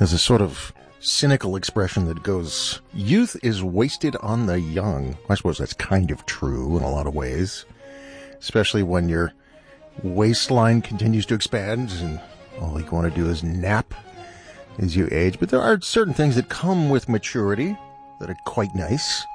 There's a sort of cynical expression that goes, youth is wasted on the young. I suppose that's kind of true in a lot of ways, especially when your waistline continues to expand and all you want to do is nap as you age. But there are certain things that come with maturity that are quite nice.